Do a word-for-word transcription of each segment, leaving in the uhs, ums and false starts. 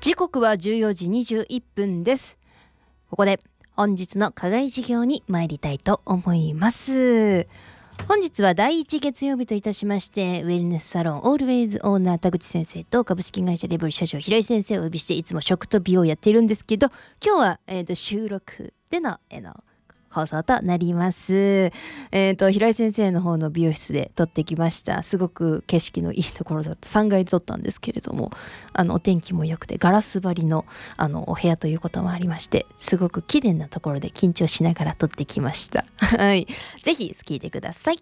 時刻はじゅうよじにじゅういっぷんです。ここで本日の課外授業に参りたいと思います。本日はだいいち月曜日といたしまして、ウェルネスサロンオールウェイズオーナー田口先生と株式会社レボル社長平井先生をお呼びして、いつも食と美をやっているんですけど、今日は、えー、と収録での、えー、の放送となります。えー、と平井先生の方の美容室で撮ってきました。すごく景色のいいところだった。さんがいで撮ったんですけれども、あのお天気も良くてガラス張りの、あのお部屋ということもありまして、すごく綺麗なところで緊張しながら撮ってきました。はい、ぜひ聞いてください。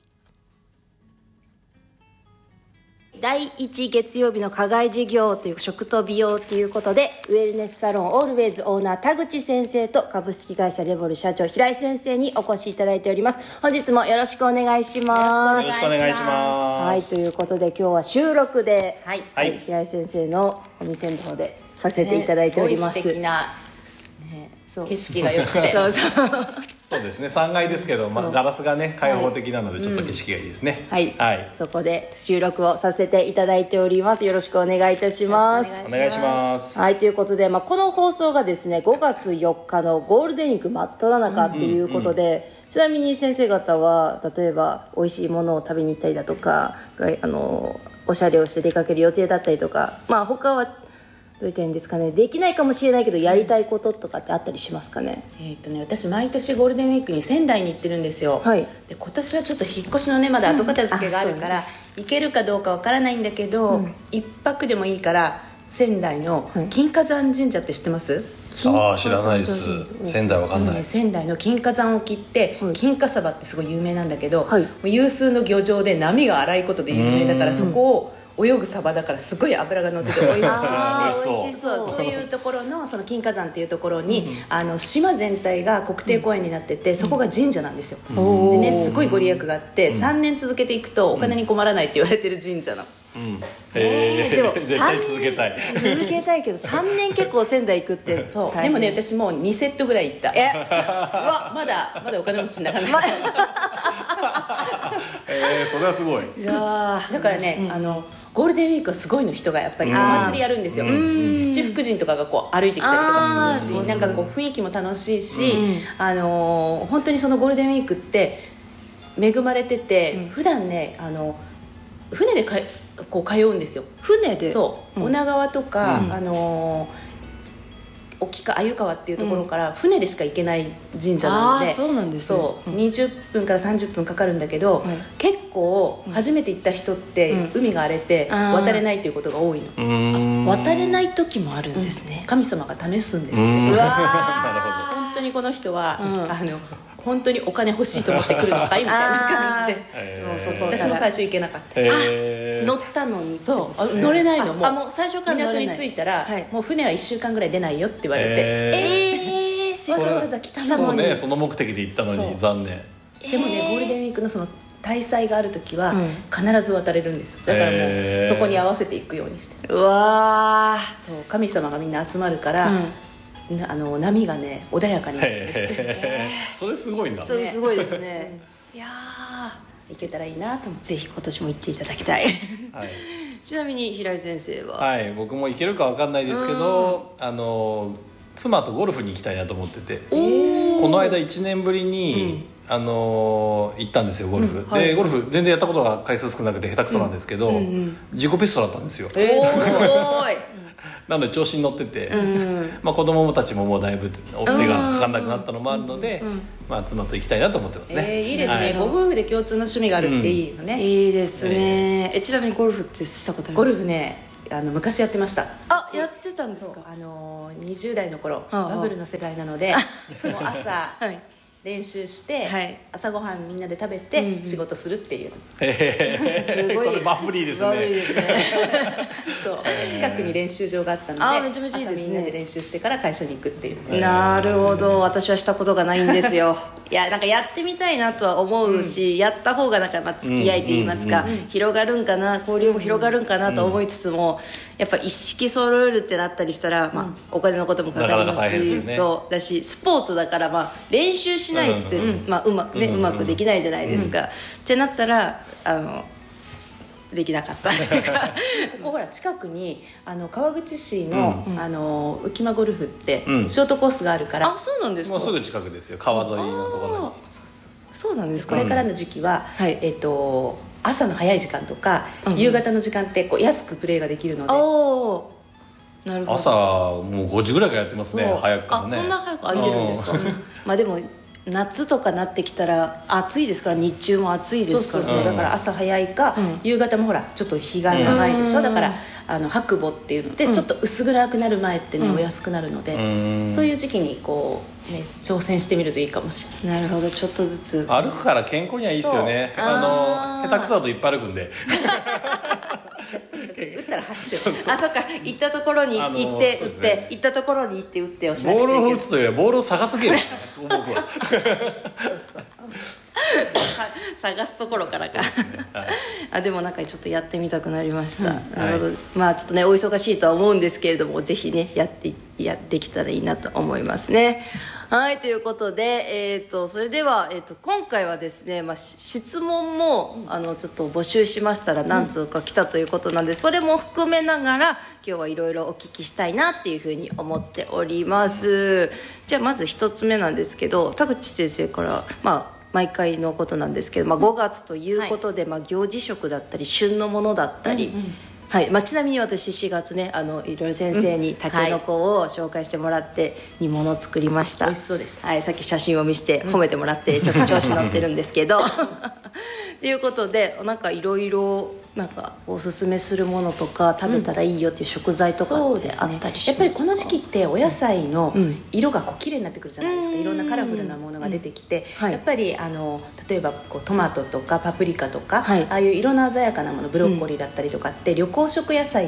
だいいち月曜日の課外授業という食と美容ということで、ウェルネスサロンオールウェイズオーナー田口先生と株式会社レボル社長平井先生にお越しいただいております。本日もよろしくお願いします。 よろしくお願いします。 はい、ということで今日は収録で、 はいはい、平井先生のお店の方でさせていただいております。 ね、すごい素敵な、ね、そう景色が良くてそうそうそうですね、さんがいですけど、まあ、ガラスがね開放的なのでちょっと景色がいいですね。 はい、 はい、 そこで収録をさせていただいております。よろしくお願いいたします。 お願いします。 はい、ということで、まあ、この放送がですねごがつよっかのゴールデンウィーク真っ只中っていうことで、うんうんうん、ちなみに先生方は例えば美味しいものを食べに行ったりだとか、あのおしゃれをして出かける予定だったりとか、まあ他はどういったんですかね、できないかもしれないけどやりたいこととかってあったりしますかね。 えーとね、私毎年ゴールデンウィークに仙台に行ってるんですよ、 はい、 で今年はちょっと引っ越しのねまだ後片付けがあるから、うん、行けるかどうかわからないんだけど、うん、一泊でもいいから仙台の金華山神社って知ってます？ ああ、知らないです。仙台わかんない、 ね、仙台の金華山沖って、はい、金華サバってすごい有名なんだけど、はい、もう有数の漁場で波が荒いことで有名だから、そこを泳ぐサバだからすごい脂が乗ってて美味しくて、 あー美味しそう。 そういうところのその金華山っていうところに、うん、あの島全体が国定公園になってて、うん、そこが神社なんですよ、うん、でね、すごいご利益があって、うん、さんねん続けていくとお金に困らないって言われてる神社なの、うん、 えー、でも絶対続けたい続けたいけどさんねん結構仙台行くってそうでもね、私もうにセットぐらい行った。えうわまだまだお金持ちにならない、ま、 えー、それはすごい。 じゃあだからね、うん、あのゴールデンウィークはすごいの人がやっぱりお祭りやるんですよ。七福神とかがこう歩いてきたりとかするし、なんかこう雰囲気も楽しいし、うん、あのー、本当にそのゴールデンウィークって恵まれてて、うん、普段ねあの船でかこう通うんですよ。 船でそう、うん、女川とか、うん、あのー沖か鮎川っていうところから船でしか行けない神社なので、 うん、あそうなんですね。 そう、うん、にじゅっぷんからさんじゅっぷんかかるんだけど、はい、結構初めて行った人って、うん、海が荒れて渡れないっていうことが多いの。 あ、渡れない時もあるんですね、 うん、神様が試すんですって。うわ本当にこの人は、うん、あの本当にお金欲しいと思ってくるのかいみたいな感じで、えー、そこ私も最初行けなかった、 えー、乗ったのにそう乗れないの。もうあもう最初から乗れない。 港に着いたら、はい、もう船はいっしゅうかんぐらい出ないよって言われて、 えー、えー、 わざわざ来たのにそう、ね、その目的で行ったのに残念。 でもねゴールデンウィークのその大祭がある時は必ず渡れるんです。だからもうそこに合わせていくようにしてる。 うわそう神様がみんな集まるから、うんあの波がね穏やかになるんです、 えー、それすごいんだね。 それすごいですねいや行けたらいいなと思って、 ぜひ今年も行っていただきたい、はい、ちなみに平井先生は？ はい、僕も行けるか分かんないですけど、あの妻とゴルフに行きたいなと思ってて、この間いちねんぶりに、うん、あの行ったんですよゴルフ、うんはい、でゴルフ全然やったことが回数少なくて下手くそなんですけど、うんうんうん、自己ベストだったんですよ。 えー、すごいなので調子に乗ってて、うんまあ、子供たちももうだいぶ手がかかんなくなったのもあるので、うんまあ、妻と行きたいなと思ってますね、 えー、いいですね、はい、ご夫婦で共通の趣味があるっていいよね、 うん、いいですね、えー、えちなみにゴルフってしたことある？ ゴルフねあの昔やってました。 あやってたんですか？ あのにじゅう代の頃バブルの世代なのでもう朝、はい練習して、はい、朝ごはんみんなで食べて仕事するっていう、うんうんえー、すごいそれバブリーですね。 バブリーですねそう近くに練習場があったので、 あめちゃめちゃいいですね、 朝みんなで練習してから会社に行くっていう、 なるほど。私はしたことがないんですよいやなんかやってみたいなとは思うし、うん、やった方がなんかまあ付き合いといいますか、うんうんうん、広がるんかな交流も広がるんかなと思いつつも、うん、やっぱ一式揃えるってなったりしたら、まあ、お金のこともかかりますし、ね、そうだしスポーツだから、まあ、練習しないっつって、うんうんまあうまね、うまくできないじゃないですか、うんうん、ってなったらあのできなかったというかここほら近くにあの川口市の、 うん、 あの浮間ゴルフってうんショートコースがあるから、 あ、そうなんですか。 もうすぐ近くですよ、川沿いのところに。 そうなんですか。 これからの時期は、 うん、はい、 えーと朝の早い時間とか、うん、夕方の時間ってこう安くプレーができるので、 おなるほど。 朝もうごじぐらいからやってますね、早くからね。 あ、そんな早く空いてるんですか。まあでも夏とかなってきたら暑いですから、日中も暑いですからね。 そうそうそう、だから朝早いか、うん、夕方もほらちょっと日が長いでしょ、うん、だからあの白母っていうので、うん、ちょっと薄暗くなる前ってね、うん、お安くなるので、うん、そういう時期にこう、ね、挑戦してみるといいかもしれない。 なるほど、ちょっとずつ歩くから健康にはいいですよね。あの下手くそだといっぱい歩くんで打ったら走ってる。 あ、そっか、行ったところに行って打って、ね、行ったところに行って打ってをしなくちゃいけない。 ボールを打つというよりはボールを探すゲームですね僕は探すところからか、ね、はい、あ、でもなんかちょっとやってみたくなりました、うん、なるほど、はい、まあちょっとねお忙しいとは思うんですけれども、ぜひねやってやってきたらいいなと思いますね。はい、ということで、えー、とそれでは、えー、と今回はですね、まあ、質問もあのちょっと募集しましたら何通か来たということなんで、それも含めながら今日はいろいろお聞きしたいなっていうふうに思っております。じゃあまず一つ目なんですけど、田口先生から、まあ毎回のことなんですけど、まあ、ごがつということで、はい、まあ、行事食だったり旬のものだったり、うんうん、はい、まあ、ちなみに私しがつね、あのいろいろ先生にたけのこを紹介してもらって煮物を作りました。 美味しそうです、 はい、さっき写真を見せて褒めてもらってちょっと調子乗ってるんですけどということで、なんかいろいろなんかおすすめするものとか食べたらいいよっていう食材とかってあったりしますか？ やっぱりこの時期ってお野菜の色がこう綺麗になってくるじゃないですか、うん、いろんなカラフルなものが出てきて、うん、はい、やっぱりあの例えばこうトマトとかパプリカとか、はい、ああいう色の鮮やかなもの、ブロッコリーだったりとかって、うん、緑黄色野菜って、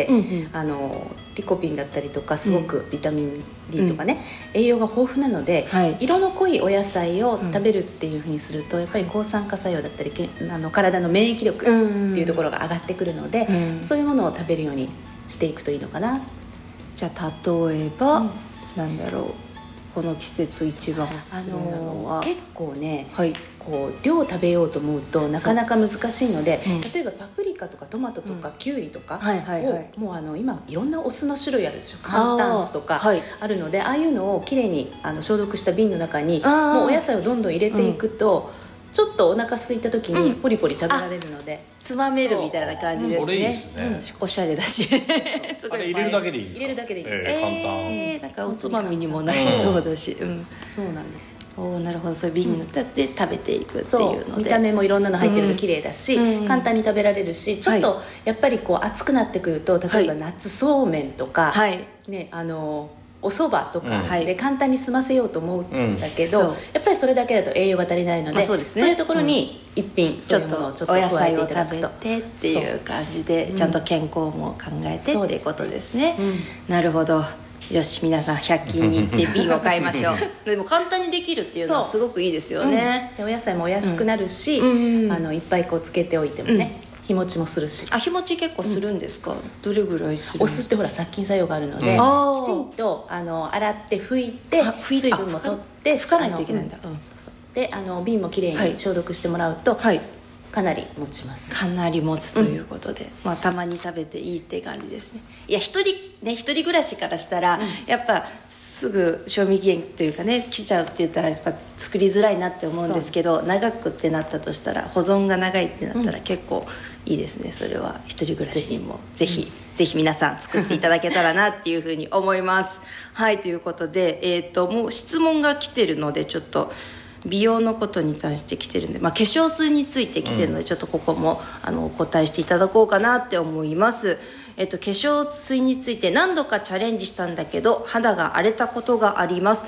うんうん、あのリコピンだったりとかすごくビタミン D とかね、うん、栄養が豊富なので、はい、色の濃いお野菜を食べるっていうふうにすると、やっぱり抗酸化作用だったりあの体の免疫力っていうところが上がってくるので、うん、そういうものを食べるようにしていくといいのかな。 じゃあ例えば、うん、なんだろう、この季節一番おすすめなのは、 あの結構ね、 はい、 こう量を食べようと思うとなかなか難しいので、うん、例えばパプリカとかトマトとかキュウリとかを、はいはいはい、もうあの今いろんなお酢の種類あるでしょ、寒炭酢とかあるので、 あ,、はい、ああいうのをきれいにあの消毒した瓶の中にもうお野菜をどんどん入れていくと、うん、ちょっとお腹空いた時にポリポリ食べられるので、うん、 つまめるみたいな感じですね。 それいいですね、 うん、おしゃれだしすごい、あれ入れるだけでいいんですか？ 入れるだけでいいです、 えー、簡単、 えー、なんかおつまみにもなりそうだし、うんうん、 そうなんですよ。 お、なるほど、そういう瓶に塗って食べていくっていうので、 そう、見た目もいろんなの入ってると綺麗だし、うん、簡単に食べられるし、ちょっとやっぱりこう暑くなってくると、例えば夏そうめんとか、はい、ね、あのお蕎麦とかで簡単に済ませようと思うんだけど、うん、やっぱりそれだけだと栄養が足りないので、そうですね、そういうところに一品、うん、そういうものをちょっと加えていただくと、 お野菜を食べてっていう感じで、ちゃんと健康も考えてっていうことですね、うん、なるほど。よし、皆さんひゃく均に行って瓶を買いましょうでも簡単にできるっていうのはすごくいいですよね、 うん、でお野菜もお安くなるし、うん、あのいっぱいこうつけておいてもね、うん、日持ちもするし。 あ、日持ち結構するんですか？うん、どれぐらいするんですか？ お酢ってほら殺菌作用があるので、うん、きちんとあの洗って拭いて水分も取って拭かないといけないんだ、うん、 であの瓶もきれいに消毒してもらうと、はい、かなり持ちます。 かなり持つということで、うん、まあ、たまに食べていいって感じですね。いや、一人ね、一人暮らしからしたら、うん、やっぱすぐ賞味期限というかね来ちゃうって言ったらやっぱ作りづらいなって思うんですけど、長くってなったとしたら、保存が長いってなったら結構いいですね。それは一人暮らしにもぜひ、うん、ぜひ皆さん作っていただけたらなっていうふうに思いますはい、ということで、えーと、もう質問が来てるので、ちょっと美容のことに対して来てるんで、まあ、化粧水について来てるので、うん、ちょっとここもあのお答えしていただこうかなって思います。えっと、化粧水について何度かチャレンジしたんだけど肌が荒れたことがあります。